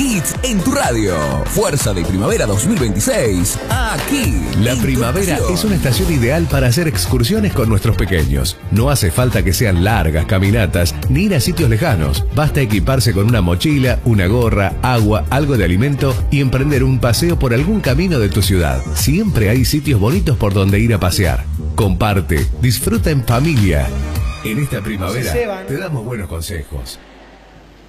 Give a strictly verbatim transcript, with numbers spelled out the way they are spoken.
Hits en tu radio. Fuerza de Primavera dos mil veintiséis. Aquí. La primavera es una estación ideal para hacer excursiones con nuestros pequeños. No hace falta que sean largas caminatas ni ir a sitios lejanos. Basta equiparse con una mochila, una gorra, agua, algo de alimento y emprender un paseo por algún camino de tu ciudad. Siempre hay sitios bonitos por donde ir a pasear. Comparte, disfruta en familia. En esta primavera te damos buenos consejos.